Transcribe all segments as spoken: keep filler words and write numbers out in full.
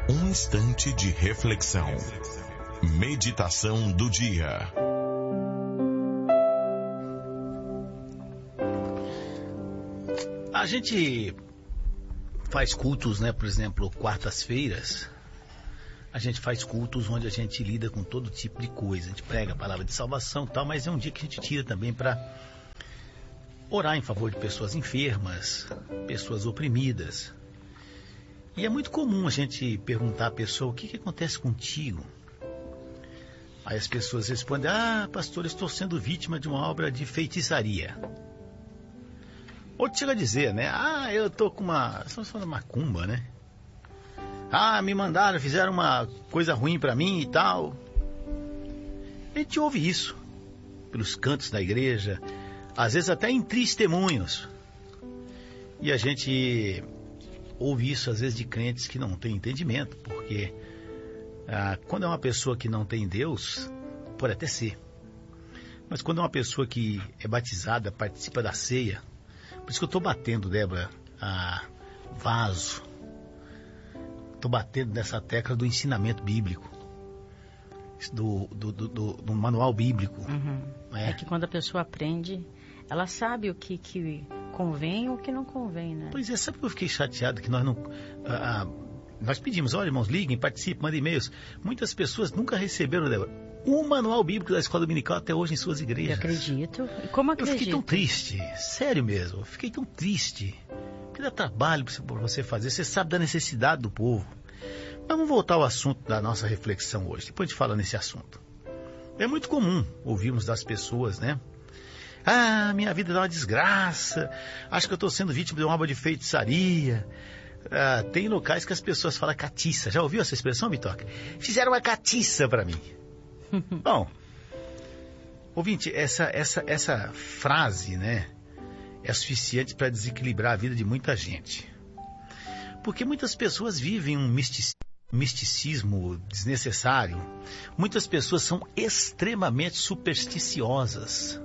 Um instante de reflexão. Meditação do dia. A gente faz cultos, né? Por exemplo, quartas-feiras, a gente faz cultos onde a gente lida com todo tipo de coisa. A gente prega a palavra de salvação e tal, mas é um dia que a gente tira também para orar em favor de pessoas enfermas, pessoas oprimidas. E é muito comum a gente perguntar à pessoa: o que, que acontece contigo? Aí as pessoas respondem: ah, pastor, estou sendo vítima de uma obra de feitiçaria. Outro chega a dizer, né? Ah, eu tô com uma... Estamos falando macumba, né? Ah, me mandaram, fizeram uma coisa ruim pra mim e tal. A gente ouve isso pelos cantos da igreja, às vezes até em testemunhos. E a gente ouve isso às vezes de crentes que não têm entendimento, porque ah, quando é uma pessoa que não tem Deus, pode até ser. Mas quando é uma pessoa que é batizada, participa da ceia, por isso que eu estou batendo, Débora, a vaso. Estou batendo nessa tecla do ensinamento bíblico, do, do, do, do, do manual bíblico. Uhum. É. É que quando a pessoa aprende, ela sabe o que, que convém e o que não convém, né? Pois é, sabe que eu fiquei chateado que nós não... Ah, ah, nós pedimos, olha, irmãos, liguem, participem, mandem e-mails. Muitas pessoas nunca receberam, Débora, o manual bíblico da escola dominical até hoje em suas igrejas. Eu acredito. E como acredito? Eu fiquei tão triste, sério mesmo, eu fiquei tão triste. Que dá trabalho para você fazer, você sabe da necessidade do povo. Mas vamos voltar ao assunto da nossa reflexão hoje, depois a gente fala nesse assunto. É muito comum ouvirmos das pessoas, né? Ah, minha vida é uma desgraça, acho que eu estou sendo vítima de uma obra de feitiçaria. Ah, tem locais que as pessoas falam catiça. Já ouviu essa expressão, Bitoca? Fizeram uma catiça para mim. Bom, ouvinte, essa, essa, essa frase, né, é suficiente para desequilibrar a vida de muita gente. Porque muitas pessoas vivem um misticismo desnecessário. Muitas pessoas são extremamente supersticiosas.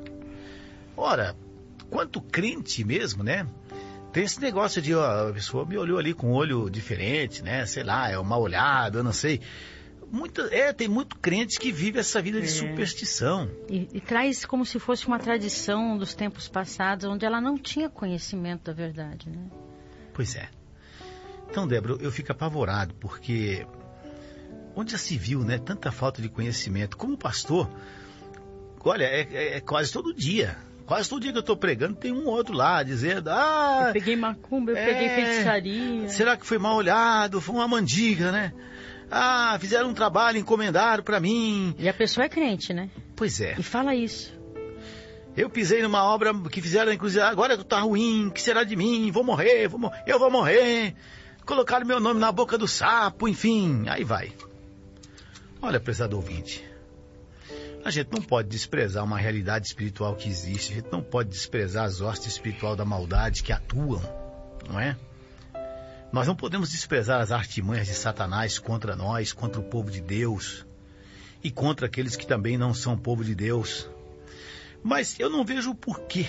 Ora, quanto crente mesmo, né? Tem esse negócio de, ó, a pessoa me olhou ali com um olho diferente, né? Sei lá, é um mal olhado, eu não sei. Muita, é, tem muito crente que vive essa vida de é. superstição. E, e traz como se fosse uma tradição dos tempos passados, onde ela não tinha conhecimento da verdade, né? Pois é. Então, Débora, eu fico apavorado, porque onde já se viu, né, tanta falta de conhecimento. Como pastor, olha, é, é, é quase todo dia. Quase todo dia que eu estou pregando, tem um outro lá dizendo: ah, eu peguei macumba, eu é, peguei feitiçaria. Será que foi mal olhado? Foi uma mandiga, né? Ah, fizeram um trabalho, encomendaram para mim. E a pessoa é crente, né? Pois é. E fala isso. Eu pisei numa obra que fizeram, inclusive, agora tá ruim, que será de mim? Vou morrer, vou mor- eu vou morrer. Colocaram meu nome na boca do sapo, enfim, aí vai. Olha, prezado ouvinte, a gente não pode desprezar uma realidade espiritual que existe, a gente não pode desprezar as hostes espirituais da maldade que atuam, não é? Nós não podemos desprezar as artimanhas de Satanás contra nós, contra o povo de Deus e contra aqueles que também não são povo de Deus. Mas eu não vejo o porquê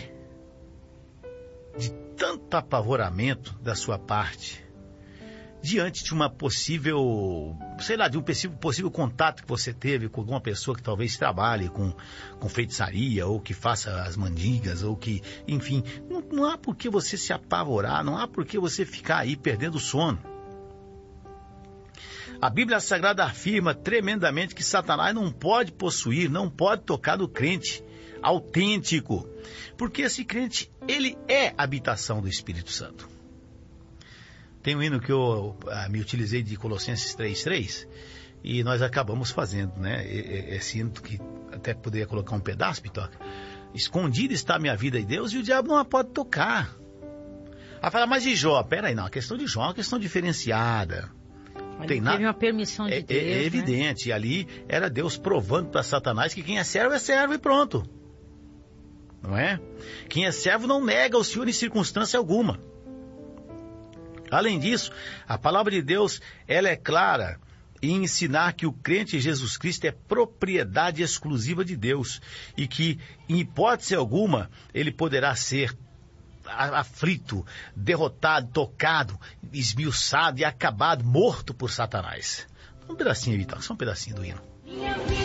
de tanto apavoramento da sua parte diante de uma possível, sei lá, de um possível, possível contato que você teve com alguma pessoa que talvez trabalhe com, com feitiçaria, ou que faça as mandigas, ou que, enfim, não, não há por que você se apavorar, não há por que você ficar aí perdendo o sono. A Bíblia Sagrada afirma tremendamente que Satanás não pode possuir, não pode tocar no crente autêntico, porque esse crente, ele é a habitação do Espírito Santo. Tem um hino que eu ah, me utilizei de Colossenses três, três, e nós acabamos fazendo, né? Esse hino que até poderia colocar um pedaço, Pitoca. Escondida está a minha vida em Deus e o diabo não a pode tocar. Aí fala, mas de Jó? Peraí, não, a questão de Jó é uma questão diferenciada. Ele teve na... uma permissão de é, Deus, é, é evidente, né? E ali era Deus provando para Satanás que quem é servo é servo e pronto. Não é? Quem é servo não nega o Senhor em circunstância alguma. Além disso, a palavra de Deus, ela é clara em ensinar que o crente em Jesus Cristo é propriedade exclusiva de Deus e que, em hipótese alguma, ele poderá ser aflito, derrotado, tocado, esmiuçado e acabado, morto por Satanás. Um pedacinho, Vitor, só um pedacinho do hino.